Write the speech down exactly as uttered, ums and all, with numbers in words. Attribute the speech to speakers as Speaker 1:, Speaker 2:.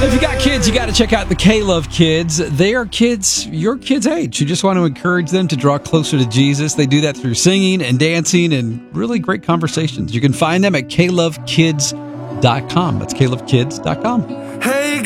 Speaker 1: If you got kids, you got to check out the K-Love Kids. They are kids your kids' age. You just want to encourage them to draw closer to Jesus. They do that through singing and dancing and really great conversations. You can find them at k love kids dot com. That's k love kids dot com.
Speaker 2: Hey